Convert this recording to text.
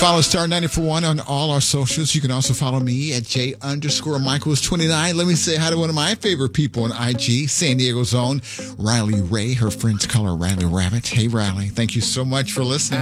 Follow Star 94.1 on all our socials. You can also follow me at J_Michaels29. Let me say hi to one of my favorite people on IG, San Diego's own Riley Ray. Her friends call her Riley Rabbit. Hey, Riley. Thank you so much for listening.